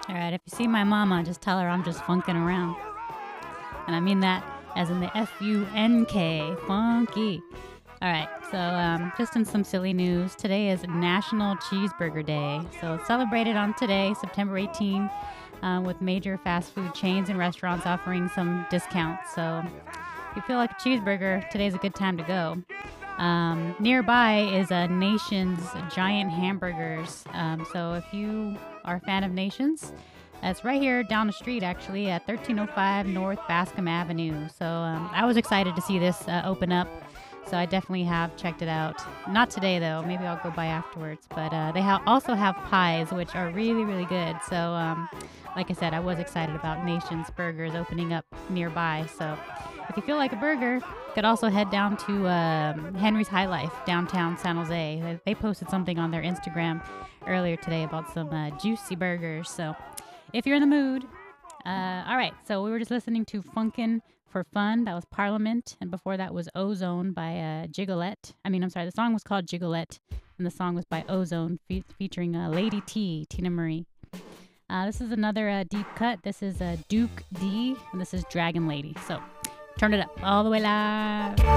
All right, if you see my mama, just tell her I'm just funking around. And I mean that as in the F-U-N-K, funky. All right, so just in some silly news, today is National Cheeseburger Day. So it's celebrated on today, September 18, with major fast food chains and restaurants offering some discounts. So if you feel like a cheeseburger, today's a good time to go. Nearby is a Nation's Giant Hamburgers. So if you are a fan of Nation's, that's right here down the street, actually, at 1305 North Bascom Avenue. So I was excited to see this open up. So I definitely have checked it out. Not today, though. Maybe I'll go by afterwards. But they also have pies, which are really, really good. So like I said, I was excited about Nation's Burgers opening up nearby. So if you feel like a burger, you could also head down to Henry's High Life, downtown San Jose. They posted something on their Instagram earlier today about some juicy burgers. So if you're in the mood. All right, so we were just listening to Funkin' for Fun. That was Parliament. And before that was Ozone by Gigolette. The song was called Gigolette. And the song was by Ozone featuring Lady T, Tina Marie. This is another deep cut. This is Duke D. And this is Dragon Lady. So turn it up all the way loud.